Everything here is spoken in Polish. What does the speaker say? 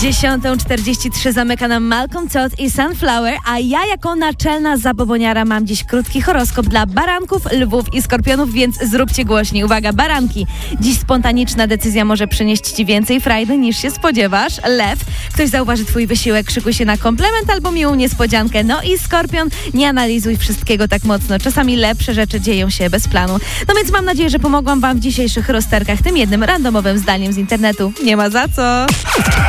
10:43 zamyka nam Malcolm Todd i Sunflower, a ja jako naczelna zaboboniara mam dziś krótki horoskop dla baranków, lwów i skorpionów, więc zróbcie głośniej. Uwaga, baranki. Dziś spontaniczna decyzja może przynieść ci więcej frajdy niż się spodziewasz. Lew. Ktoś zauważy twój wysiłek, szykuj się na komplement albo miłą niespodziankę. No i skorpion, nie analizuj wszystkiego tak mocno. Czasami lepsze rzeczy dzieją się bez planu. No więc mam nadzieję, że pomogłam wam w dzisiejszych rozterkach tym jednym randomowym zdaniem z internetu. Nie ma za co.